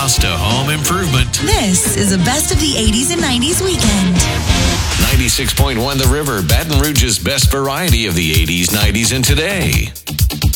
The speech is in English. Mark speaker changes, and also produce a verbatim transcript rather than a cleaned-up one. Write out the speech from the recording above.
Speaker 1: house to home improvement.
Speaker 2: This is a best of the eighties and nineties weekend.
Speaker 1: ninety-six point one The River, Baton Rouge's best variety of the eighties, nineties, and today.